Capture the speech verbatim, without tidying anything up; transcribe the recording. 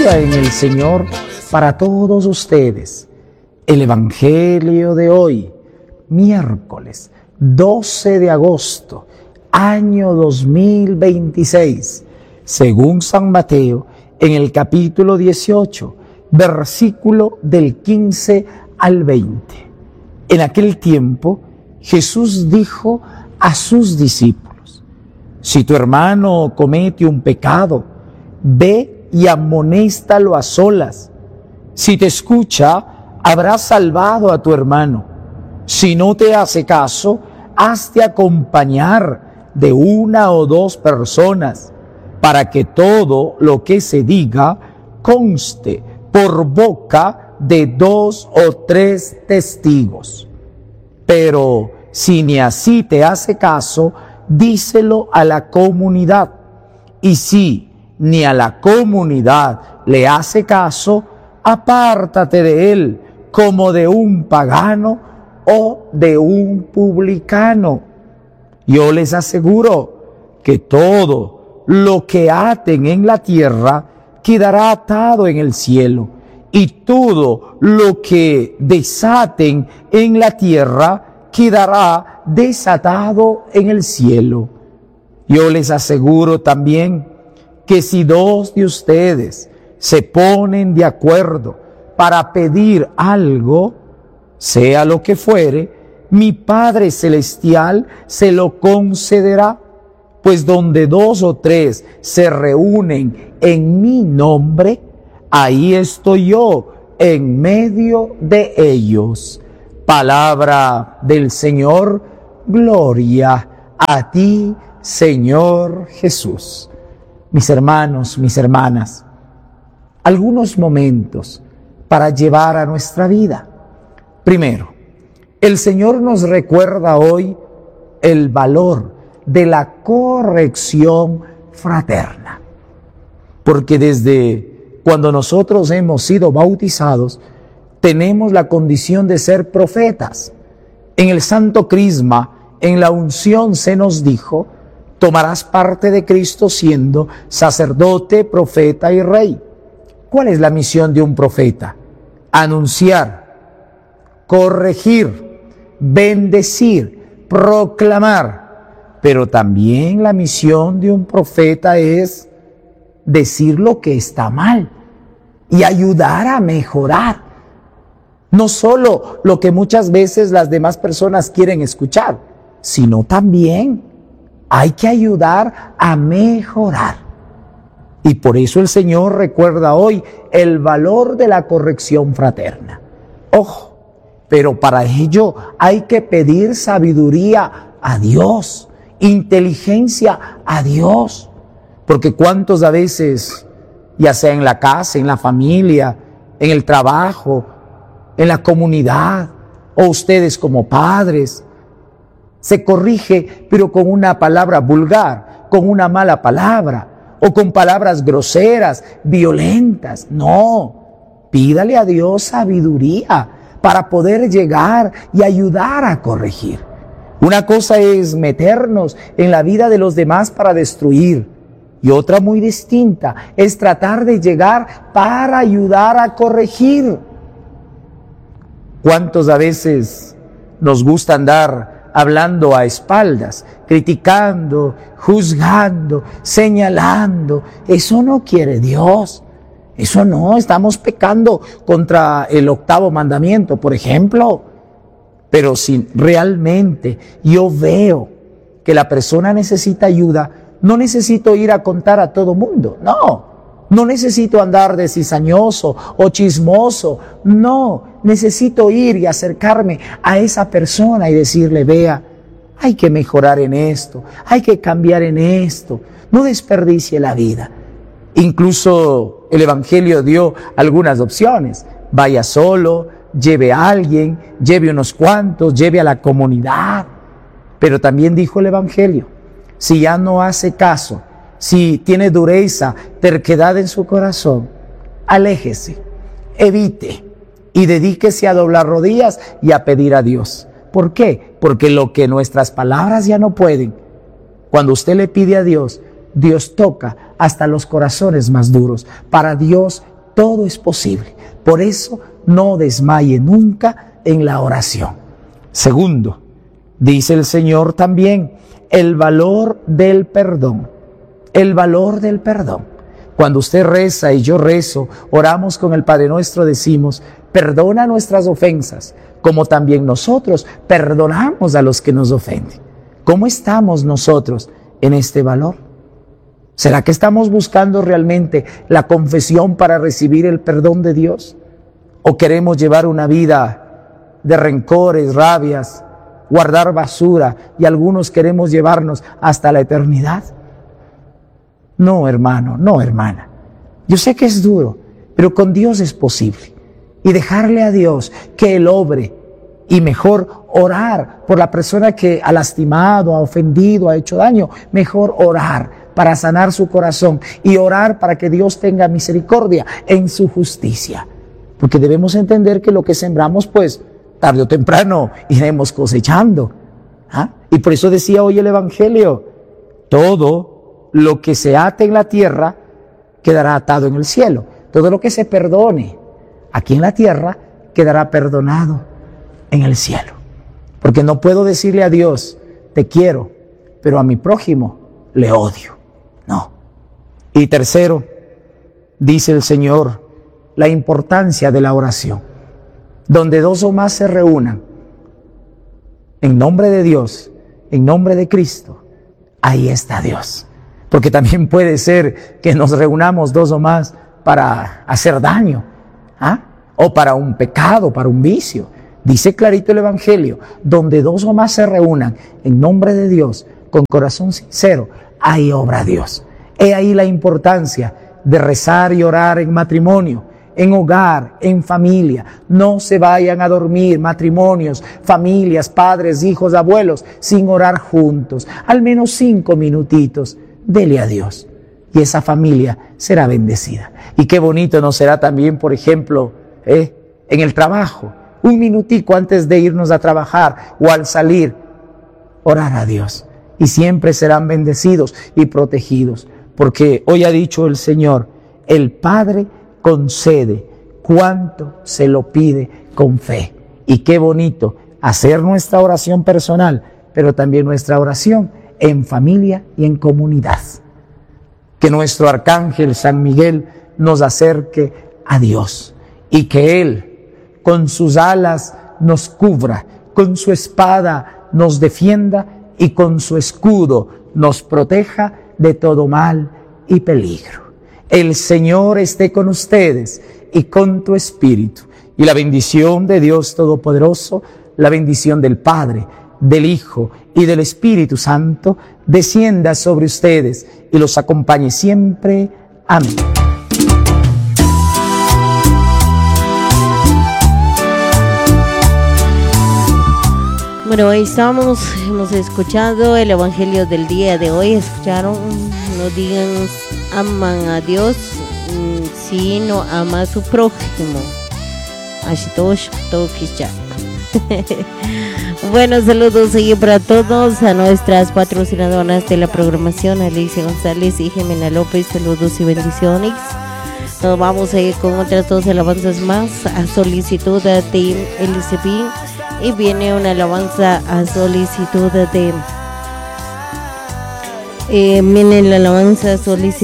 día en el Señor para todos ustedes. El Evangelio de hoy, miércoles doce de agosto, año dos mil veintiséis, según San Mateo, en el capítulo dieciocho, versículo del quince al veinte. En aquel tiempo, Jesús dijo a sus discípulos: si tu hermano comete un pecado, ve y amonéstalo a solas. Si te escucha, habrás salvado a tu hermano. Si no te hace caso, hazte acompañar de una o dos personas, para que todo lo que se diga conste por boca de dos o tres testigos. Pero si ni así te hace caso, díselo a la comunidad. Y si ni a la comunidad le hace caso, apártate de él como de un pagano o de un publicano. Yo les aseguro que todo lo que aten en la tierra quedará atado en el cielo, y todo lo que desaten en la tierra quedará desatado en el cielo. Yo les aseguro también que si dos de ustedes se ponen de acuerdo para pedir algo, sea lo que fuere, mi Padre Celestial se lo concederá. Pues donde dos o tres se reúnen en mi nombre, ahí estoy yo en medio de ellos. Palabra del Señor. Gloria a ti, Señor Jesús. Mis hermanos, mis hermanas, algunos momentos para llevar a nuestra vida. Primero, el Señor nos recuerda hoy el valor de la corrección fraterna, porque desde cuando nosotros hemos sido bautizados, tenemos la condición de ser profetas. En el Santo Crisma, en la unción se nos dijo: tomarás parte de Cristo siendo sacerdote, profeta y rey. ¿Cuál es la misión de un profeta? Anunciar, corregir, bendecir, proclamar. Pero también la misión de un profeta es decir lo que está mal y ayudar a mejorar. No solo lo que muchas veces las demás personas quieren escuchar, sino también hay que ayudar a mejorar. Y por eso el Señor recuerda hoy el valor de la corrección fraterna. Ojo, pero para ello hay que pedir sabiduría a Dios, inteligencia a Dios, porque cuántos a veces, ya sea en la casa, en la familia, en el trabajo, en la comunidad, o ustedes como padres, se corrige pero con una palabra vulgar, con una mala palabra, o con palabras groseras, violentas. No, pídale a Dios sabiduría para poder llegar y ayudar a corregir. Una cosa es meternos en la vida de los demás para destruir, y otra muy distinta es tratar de llegar para ayudar a corregir. ¿Cuántos a veces nos gusta andar hablando a espaldas, criticando, juzgando, señalando? Eso no quiere Dios. Eso no, estamos pecando contra el octavo mandamiento, por ejemplo. Pero si realmente yo veo que la persona necesita ayuda, no necesito ir a contar a todo mundo, no. No necesito andar de cizañoso o chismoso, no. Necesito ir y acercarme a esa persona y decirle: vea, hay que mejorar en esto, hay que cambiar en esto, no desperdicie la vida. Incluso el Evangelio dio algunas opciones: vaya solo, lleve a alguien, lleve unos cuantos, lleve a la comunidad. Pero también dijo el Evangelio: si ya no hace caso, si tiene dureza, terquedad en su corazón, aléjese, evite y dedíquese a doblar rodillas y a pedir a Dios. ¿Por qué? Porque lo que nuestras palabras ya no pueden, cuando usted le pide a Dios, Dios toca hasta los corazones más duros. Para Dios todo es posible. Por eso no desmaye nunca en la oración. Segundo, dice el Señor también, el valor del perdón. El valor del perdón. Cuando usted reza y yo rezo, oramos con el Padre Nuestro, decimos, perdona nuestras ofensas, como también nosotros perdonamos a los que nos ofenden. ¿Cómo estamos nosotros en este valor? ¿Será que estamos buscando realmente la confesión para recibir el perdón de Dios? ¿O queremos llevar una vida de rencores, rabias, guardar basura, y algunos queremos llevarnos hasta la eternidad? No, hermano, no, hermana. Yo sé que es duro, pero con Dios es posible. Y dejarle a Dios que Él obre. Y mejor orar por la persona que ha lastimado, ha ofendido, ha hecho daño. Mejor orar para sanar su corazón y orar para que Dios tenga misericordia en su justicia. Porque debemos entender que lo que sembramos, pues, tarde o temprano iremos cosechando. ¿Ah? Y por eso decía hoy el Evangelio, todo lo que se ate en la tierra quedará atado en el cielo. Todo lo que se perdone aquí en la tierra quedará perdonado en el cielo. Porque no puedo decirle a Dios, te quiero, pero a mi prójimo le odio. No. Y tercero, dice el Señor, la importancia de la oración. Donde dos o más se reúnan en nombre de Dios, en nombre de Cristo, ahí está Dios. Porque también puede ser que nos reunamos dos o más para hacer daño, ¿ah? O para un pecado, para un vicio. Dice clarito el Evangelio, donde dos o más se reúnan en nombre de Dios, con corazón sincero, ahí obra Dios. He ahí la importancia de rezar y orar en matrimonio, en hogar, en familia. No se vayan a dormir matrimonios, familias, padres, hijos, abuelos, sin orar juntos. Al menos cinco minutitos. Dele a Dios y esa familia será bendecida. Y qué bonito nos será también, por ejemplo, eh, en el trabajo, un minutico antes de irnos a trabajar o al salir, orar a Dios. Y siempre serán bendecidos y protegidos, porque hoy ha dicho el Señor, el Padre concede cuanto se lo pide con fe. Y qué bonito hacer nuestra oración personal, pero también nuestra oración en familia y en comunidad. Que nuestro arcángel San Miguel nos acerque a Dios y que Él con sus alas nos cubra, con su espada nos defienda y con su escudo nos proteja de todo mal y peligro. El Señor esté con ustedes y con tu espíritu. Y la bendición de Dios Todopoderoso, la bendición del Padre, del Hijo y del Espíritu Santo descienda sobre ustedes y los acompañe siempre. Amén. Bueno, ahí estamos, hemos escuchado el Evangelio del día de hoy. Escucharon, no digan aman a Dios si no ama a su prójimo. Bueno, saludos y para todos, a nuestras patrocinadoras de la programación, Alicia González y Jimena López, saludos y bendiciones. Nos vamos a ir con otras dos alabanzas más, a solicitud de L C P, y viene una alabanza a solicitud de eh, viene la alabanza a solicitud